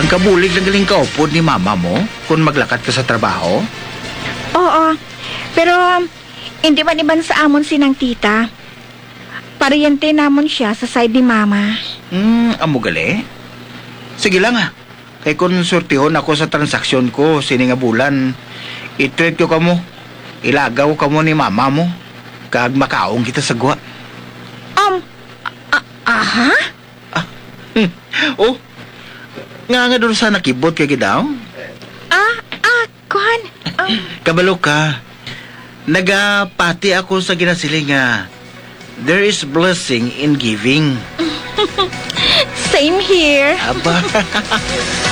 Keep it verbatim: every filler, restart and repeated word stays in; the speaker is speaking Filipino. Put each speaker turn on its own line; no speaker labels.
Ang kabulig ng galing kaupod ni mama mo kung maglakad ka sa trabaho?
Oo, pero um, hindi man iban sa amon sinang tita. Paryente namon siya sa side ni mama.
Hmm, amo gali? Sige lang ha. Kay kung sortihon ako sa transaksyon ko sini nga bulan, i-treat ko kamo. Ilagaw kamo ni mama mo. Kag makaong kita sa guwa.
Um, a- aha?
Hmm. Oh, nga nga doon sa nakibot kay gidaw.
Ah, ah, kuhan. Um,
Kabalo ka. Nagapati ako sa ginasiling nga there is blessing in giving.
same here.
Aba.